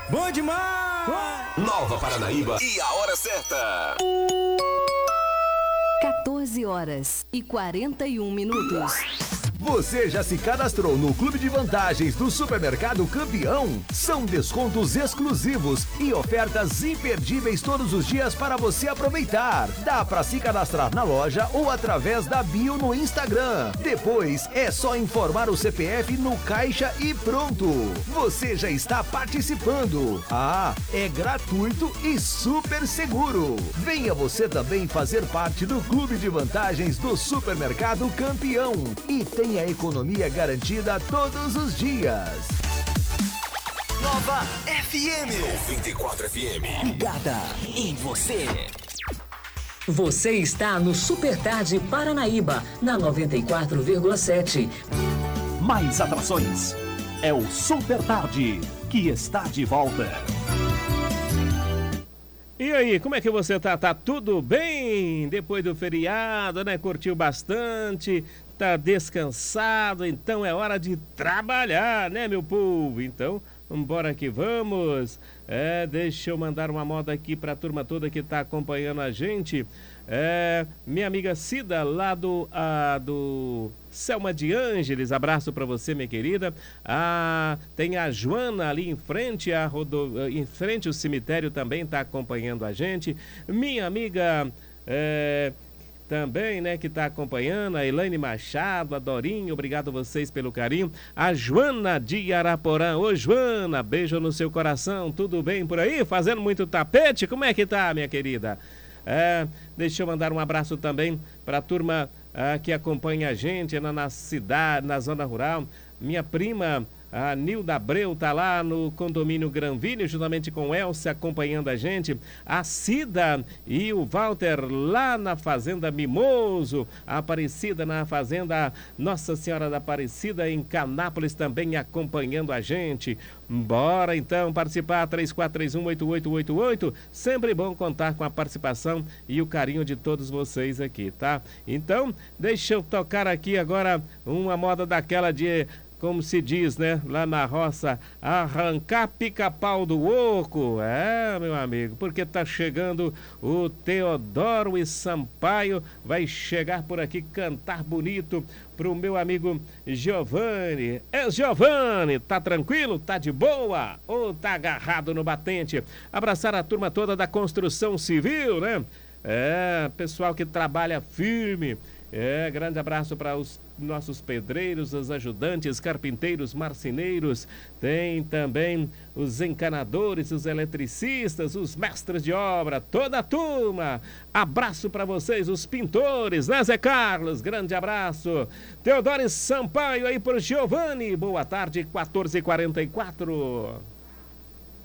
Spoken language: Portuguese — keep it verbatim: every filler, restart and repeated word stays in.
Bom demais! Nova Paranaíba e a hora certa. quatorze horas e quarenta e um minutos. Você já se cadastrou no Clube de Vantagens do Supermercado Campeão? São descontos exclusivos e ofertas imperdíveis todos os dias para você aproveitar. Dá para se cadastrar na loja ou através da bio no Instagram. Depois é só informar o C P F no caixa e pronto. Você já está participando. Ah, é gratuito e super seguro. Venha você também fazer parte do Clube de Vantagens do Supermercado Campeão e tenha a economia garantida todos os dias. Nova F M noventa e quatro F M. Ligada em você. Você está no Super Tarde Paranaíba, na noventa e quatro vírgula sete. Mais atrações. É o Super Tarde, que está de volta. E aí, como é que você tá? Tá tudo bem? Depois do feriado, né? Curtiu bastante? Tá descansado? Então é hora de trabalhar, né, meu povo? Então, vambora que vamos. É, deixa eu mandar uma moda aqui pra turma toda que tá acompanhando a gente. É, minha amiga Cida, lá do, a, do Selma de Ângeles, abraço pra você, minha querida. Ah, tem a Joana ali em frente, a rodo, em frente ao cemitério também tá acompanhando a gente. Minha amiga... É, também, né, que está acompanhando, a Elaine Machado, a Dorinha, obrigado a vocês pelo carinho. A Joana de Araporã. Ô, Joana, beijo no seu coração, tudo bem por aí? Fazendo muito tapete? Como é que tá, minha querida? É, deixa eu mandar um abraço também para a turma ah, que acompanha a gente na, na cidade, na zona rural. Minha prima... A Nilda Abreu tá lá no condomínio Granville, juntamente com Elcia acompanhando a gente. A Cida e o Walter lá na Fazenda Mimoso. A Aparecida na Fazenda Nossa Senhora da Aparecida em Canápolis também acompanhando a gente. Bora então participar, três quatro três um oito oito oito oito. Sempre bom contar com a participação e o carinho de todos vocês aqui, tá? Então, deixa eu tocar aqui agora uma moda daquela de... Como se diz, né? Lá na roça, arrancar pica-pau do oco. É, meu amigo, porque tá chegando o Teodoro e Sampaio. Vai chegar por aqui cantar bonito pro meu amigo Giovanni. É, Giovanni, tá tranquilo? Tá de boa? Ou tá agarrado no batente? Abraçar a turma toda da construção civil, né? É, pessoal que trabalha firme. É, grande abraço para os nossos pedreiros, os ajudantes, carpinteiros, marceneiros. Tem também os encanadores, os eletricistas, os mestres de obra, toda a turma. Abraço para vocês, os pintores, né, Zé Carlos? Grande abraço. Teodoro Sampaio aí por Giovanni. Boa tarde, quatorze e quarenta e quatro.